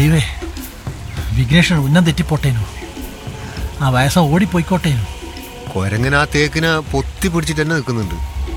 ദൈവേ, വിഘ്നേഷൻ ഉന്നം തെറ്റിപ്പോട്ടേനു, ആ വയസ്സ ഓടിപ്പോയിക്കോട്ടേനു. കൊരങ്ങൻ ആ തേക്കിനെ പൊത്തി പിടിച്ചിട്ട് തന്നെ നിൽക്കുന്നുണ്ട്.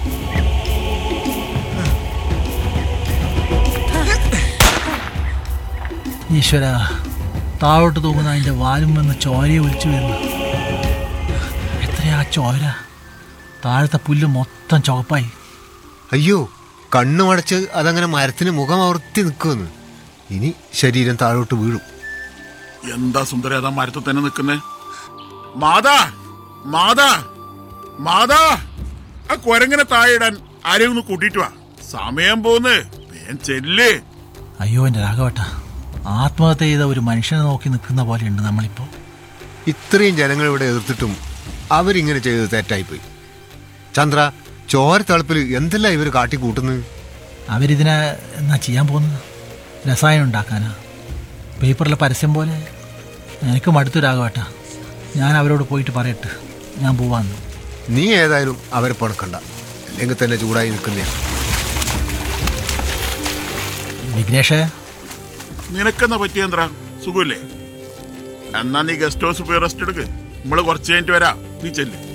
ഈശ്വര, താഴോട്ട് തൂങ്ങുന്ന അതിൻ്റെ വാലും വന്ന് ചോരയെ ഒലിച്ചു വരുന്നു. എത്രയാ ചോര! താഴത്തെ പുല്ല് മൊത്തം ചുവപ്പായി. അയ്യോ, കണ്ണു മടച്ച് അതങ്ങനെ മരത്തിന് മുഖം അവർത്തി നിൽക്കുമെന്ന്. ഇനി ശരീരം താഴോട്ട് വീഴും. എന്താ സുന്ദര അതാ മരത്തിൽ തന്നെ നിൽക്കുന്നേ? മാതാ, മാതാ, മാതാ, ആ കൊരങ്ങനെ താഴെയിടാൻ ആരെയും ഒന്ന് കൂട്ടിയിട്ട് വാ. സമയം പോന്ന്, വേഗം ചെല്ല്. അയ്യോ എൻ്റെ രാഘവട്ട, ആത്മഹത്യ ചെയ്ത ഒരു മനുഷ്യനെ നോക്കി നിൽക്കുന്ന പോലെയുണ്ട് നമ്മളിപ്പോൾ. ഇത്രയും ജനങ്ങൾ ഇവിടെ എതിർത്തിട്ടും അവരിങ്ങനെ ചെയ്തത് തെറ്റായിപ്പോയി. ചന്ദ്ര, ചോര തളപ്പിൽ എന്തെല്ലാം ഇവർ കാട്ടിക്കൂട്ടുന്നത്? അവരിതിനെ എന്നാ ചെയ്യാൻ പോകുന്നത്? രസായനം ഉണ്ടാക്കാനാ? പേപ്പറിലെ പരസ്യം പോലെ? എനിക്ക് മടുത്തു രാഘവട്ട, ഞാൻ അവരോട് പോയിട്ട് പറയട്ടെ, ഞാൻ പോവാന്ന്. നീ ഏതായാലും അവരെ പണക്കണ്ട, അല്ലെങ്കിൽ തന്നെ ചൂടായി നിൽക്കുന്നേ. വിഘ്നേഷേ, നിനക്കെന്നാ പറ്റിയെന്താ? സുഖമില്ലേ? എന്നാ നീ ഗസ്റ്റ് ഹൗസ് പോയി റെസ്റ്റ് എടുക്ക്. നമ്മള് കുറച്ച് കഴിഞ്ഞിട്ട് വരാം. നീ ചെല്ല്.